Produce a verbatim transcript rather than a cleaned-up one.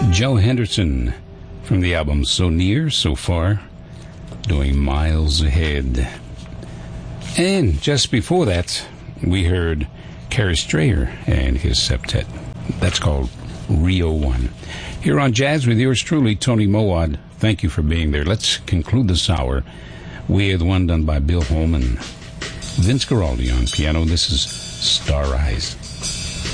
Joe Henderson from the album So Near, So Far, doing Miles Ahead. And just before that, we heard Kerry Strayer and his septet. That's called Rio One. Here on Jazz with yours truly, Tony Mowat. Thank you for being there. Let's conclude this hour with one done by Bill Holman. Vince Guaraldi on piano. This is Star Eyes.